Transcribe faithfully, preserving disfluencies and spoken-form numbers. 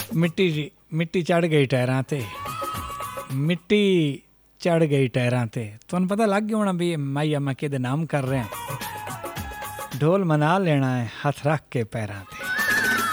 ਮਿੱਟੀ ਜੀ ਮਿੱਟੀ ਚੜ੍ਹ ਗਈ ਟਾਇਰਾਂ 'ਤੇ, ਮਿੱਟੀ ਚੜ੍ਹ ਗਈ ਟਾਇਰਾਂ 'ਤੇ। ਤੁਹਾਨੂੰ ਪਤਾ ਲੱਗ ਗਿਆ ਹੋਣਾ ਵੀ ਮਾਈਆ ਮੈਂ ਕਿਹਦੇ ਨਾਮ ਕਰ ਰਿਹਾ। ਢੋਲ ਮਨਾ ਲੈਣਾ ਹੈ ਹੱਥ ਰੱਖ ਕੇ ਪੈਰਾਂ 'ਤੇ।